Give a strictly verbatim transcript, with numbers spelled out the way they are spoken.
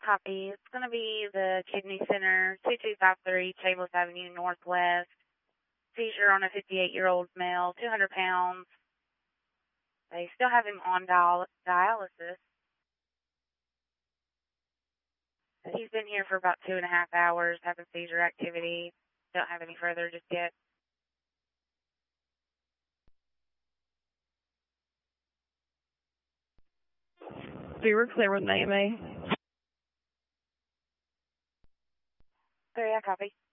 Copy. It's going to be the Kidney Center, two two five three Chambliss Avenue Northwest. Seizure on a fifty-eight-year-old male, two hundred pounds. They still have him on dial- dialysis. He's been here for about two and a half hours having seizure activity. Don't have any further just yet. So you were clear with an A M A? So yeah, copy.